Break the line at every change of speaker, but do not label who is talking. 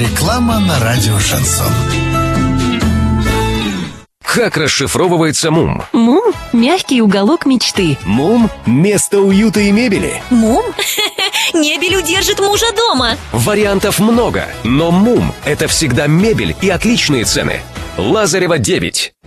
Реклама на радио «Шансон».
Как расшифровывается МУМ?
МУМ – мягкий уголок мечты.
МУМ – место уюта и мебели.
МУМ? Мебель удержит мужа дома.
Вариантов много, но МУМ – это всегда мебель и отличные цены. Лазарева, 9.